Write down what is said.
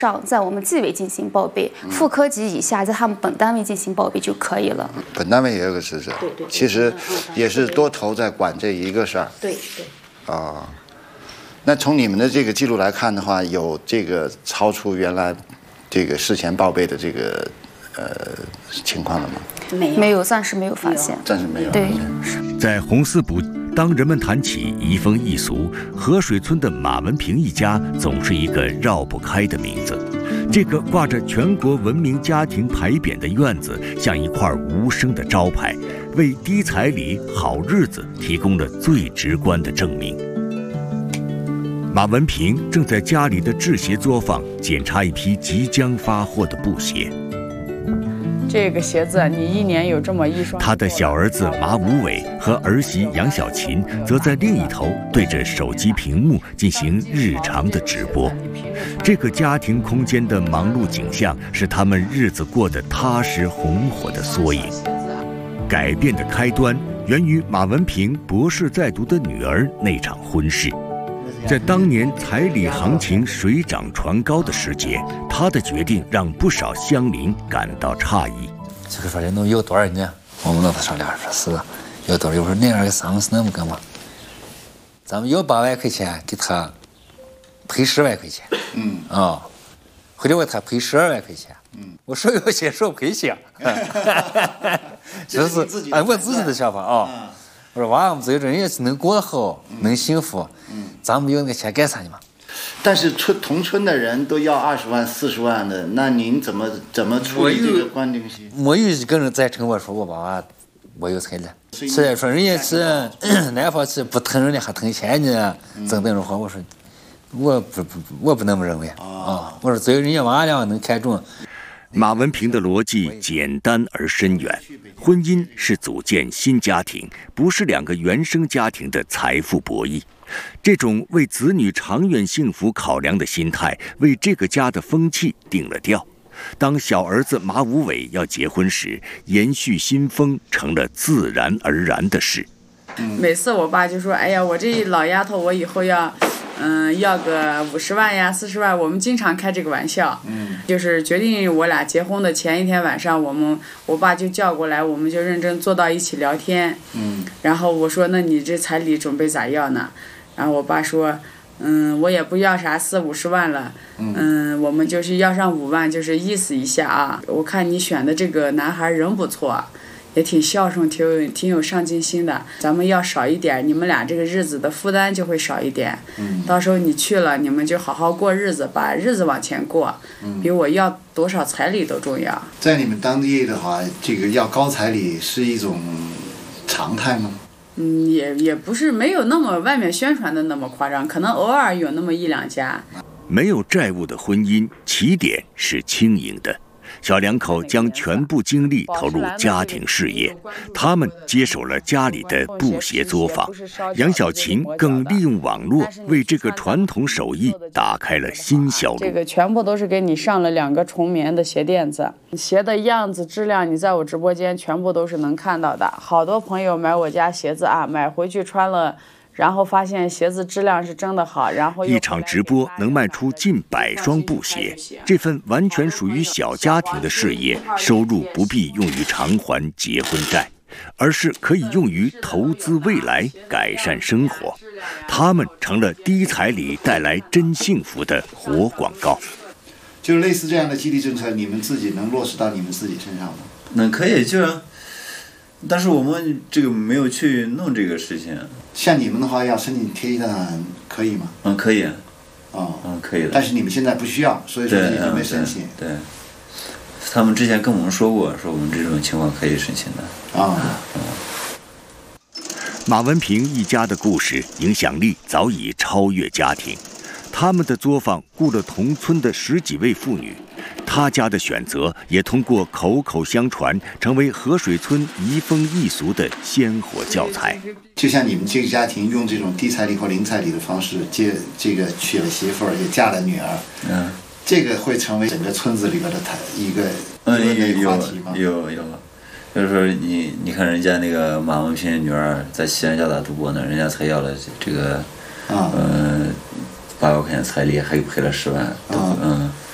上在我们纪委进行报备，副科级以下在他们本单位进行报备就可以了。 本单位也有个职责， 对， 其实也是多头在管这一个事儿。 对。 啊，那从你们的这个记录来看的话，有这个超出原来这个事前报备的这个情况了吗？ 没有，暂时没有发现。 暂时没有。 对。 在红四部，当人们谈起移风易俗，河水村的马文平一家总是一个绕不开的名字。这个挂着全国文明家庭牌匾的院子，像一块无声的招牌，为低彩礼好日子提供了最直观的证明。马文平正在家里的制鞋作坊检查一批即将发货的布鞋。 这个鞋子你一年有这么一双。 他的小儿子马武伟和儿媳杨小琴则在另一头对着手机屏幕进行日常的直播。这个家庭空间的忙碌景象是他们日子过得踏实红火的缩影。改变的开端源于马文平博士在读的女儿那场婚事。在当年彩礼行情水涨船高的时节，他的决定让不少乡邻感到诧异。 这个说的能有多少年？我们老他商量说是有多少？我说那样的丧是那么干嘛？咱们有8万块钱，给他赔10万块钱。或者为他赔12万块钱。我说有些说赔些，这是我自己的想法啊。我说娃，我们这人也是能过得好，能幸福。咱们有那个钱干啥呢嘛？ 但是同村的人都要20万、40万的，那您怎么处理这个关定性？ 没有一个人赞成我说我把娃我有彩礼。是说人家是南方是不疼人家还疼钱呢，怎么说？我说我不那么认为啊。我说只有人家娃俩能看中。 马文平的逻辑简单而深远，婚姻是组建新家庭，不是2个原生家庭的财富博弈。这种为子女长远幸福考量的心态，为这个家的风气定了调。当小儿子马武伟要结婚时，延续新风成了自然而然的事。 每次我爸就说：“哎呀，我这老丫头，我以后要个50万呀、40万。”我们经常开这个玩笑。就是决定我俩结婚的前一天晚上，我爸就叫过来，我们就认真坐到一起聊天。然后我说：“那你这彩礼准备咋要呢？”然后我爸说：“我也不要啥40-50万了。我们就是要上5万，就是意思一下啊。我看你选的这个男孩人不错。”也挺孝顺，挺有上进心的。咱们要少一点，你们俩这个日子的负担就会少一点。到时候你去了，你们就好好过日子，把日子往前过。比我要多少彩礼都重要。 在你们当地的话，这个要高彩礼是一种常态吗？ 也不是没有那么外面宣传的那么夸张，可能偶尔有那么1-2家。 没有债务的婚姻，起点是轻盈的。小两口将全部精力投入家庭事业，他们接手了家里的布鞋作坊。杨小琴更利用网络为这个传统手艺打开了新销路。 这个全部都是给你上了2个纯棉的鞋垫子，鞋的样子质量你在我直播间全部都是能看到的。好多朋友买我家鞋子啊，买回去穿了，然后发现鞋子质量是真的好，然后一场直播能卖出近100双布鞋，这份完全属于小家庭的事业，收入不必用于偿还结婚债，而是可以用于投资未来，改善生活。他们成了低彩礼带来真幸福的活广告。 就类似这样的激励政策，你们自己能落实到你们自己身上吗？ 那可以，但是我们这个没有去弄这个事情。 像你们的话，要申请贴单可以吗？ 可以。可以的。但是你们现在不需要，所以说你准备申请。 对。他们之前跟我们说过，说我们这种情况可以申请的。 马文平一家的故事影响力早已超越家庭，他们的作坊雇了同村的10几位妇女。他家的选择也通过口口相传，成为河水村移风易俗的鲜活教材。 就像你们这个家庭用这种低彩礼或零彩礼的方式这个娶了媳妇儿，也嫁了女儿，这个会成为整个村子里边的一个话题吗？ 有，就是说你看人家那个马文平女儿在西安交大读博呢，人家才要了这个8万块钱彩礼，还赔了10万。